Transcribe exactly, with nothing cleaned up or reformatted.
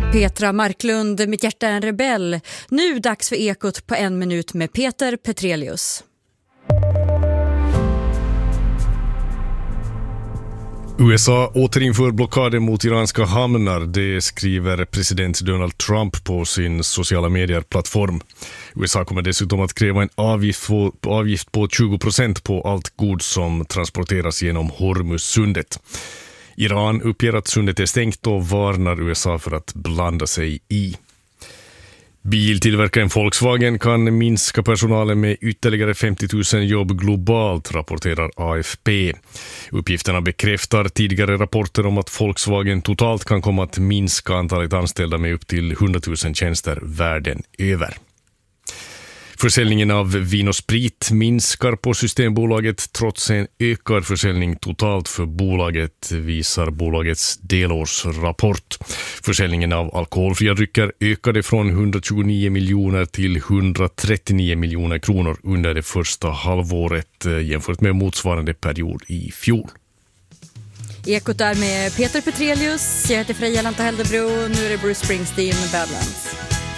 Petra Marklund, mitt hjärta är en rebell. Nu dags för Ekot på en minut med Peter Petrelius. U S A återinför blockaden mot iranska hamnar, det skriver president Donald Trump på sin sociala medier-plattform. U S A kommer dessutom att kräva en avgift på, avgift på tjugo procent på allt gods som transporteras genom Hormuzsundet. Iran uppger att sundet är stängt och varnar U S A för att blanda sig i. Biltillverkaren Volkswagen kan minska personalen med ytterligare femtio tusen jobb globalt, rapporterar A F P. Uppgifterna bekräftar tidigare rapporter om att Volkswagen totalt kan komma att minska antalet anställda med upp till hundra tusen tjänster världen över. Försäljningen av vin och sprit minskar på Systembolaget trots en ökad försäljning totalt för bolaget, visar bolagets delårsrapport. Försäljningen av alkoholfria drycker ökade från hundratjugonio miljoner till hundratrettionio miljoner kronor under det första halvåret jämfört med motsvarande period i fjol. Ekot där med Peter Petrelius, jag heter Freja Lanta Heldebro, nu är det Bruce Springsteen med Badlands.